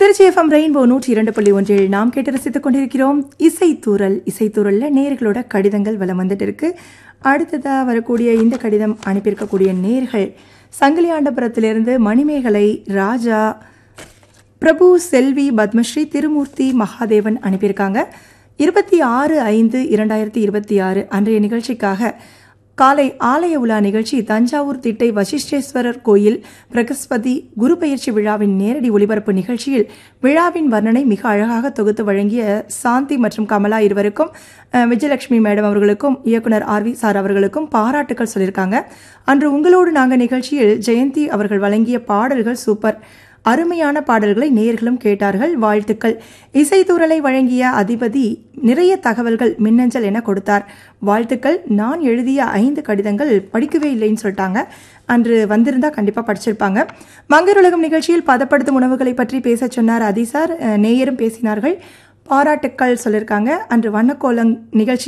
Trichy FM rainbow 102.1 நாம் கேட்டு ரசித்துக் கொண்டிருக்கிறோம் இசைத்தூரல். இசைத்தூரல்ல நேர்களோட கடிதங்கள் வலம் வந்துட்டு இருக்கு. அடுத்ததா வரக்கூடிய இந்த கடிதம் அனுப்பியிருக்கக்கூடிய நேர்கள் சங்கிலியாண்டபுரத்திலிருந்து மணிமேகலை, ராஜா, பிரபு, செல்வி, பத்மஸ்ரீ, திருமூர்த்தி, மகாதேவன் அனுப்பியிருக்காங்க. 26/5/2026 அன்றைய நிகழ்ச்சிக்காக காலை ஆலய உலா நிகழ்ச்சி தஞ்சாவூர் திட்டை வசிஷ்டேஸ்வரர் கோயில் பிரகஸ்பதி குரு பயிற்சி விழாவின் நேரடி ஒளிபரப்பு நிகழ்ச்சியில் விழாவின் வர்ணனை மிக அழகாக தொகுத்து வழங்கிய சாந்தி மற்றும் கமலா இருவருக்கும், விஜயலட்சுமி மேடம் அவர்களுக்கும், இயக்குனர் RV சார் அவர்களுக்கும் பாராட்டுக்கள் சொல்லியிருக்காங்க. அன்று உங்களோடு நாங்கள் நிகழ்ச்சியில் ஜெயந்தி அவர்கள் வழங்கிய பாடல்கள் சூப்பர், அருமையான பாடல்களை நேயர்களும் கேட்டார்கள், வாழ்த்துக்கள். இசைத்தூரலை வழங்கிய அதிபதி நிறைய தகவல்கள் மின்னஞ்சல் என கொடுத்தார், வாழ்த்துக்கள். நான் எழுதிய 5 கடிதங்கள் படிக்கவே இல்லைன்னு சொல்லிட்டாங்க. அன்று வந்திருந்தா கண்டிப்பாக படிச்சிருப்பாங்க. மங்கர் உலகம் நிகழ்ச்சியில் பதப்படுத்தும் உணவுகளை பற்றி பேச சொன்னார் அதிசார், நேயரும் பேசினார்கள், பாராட்டுக்கள் சொல்லியிருக்காங்க. அன்று வண்ணக்கோலம் நிகழ்ச்சி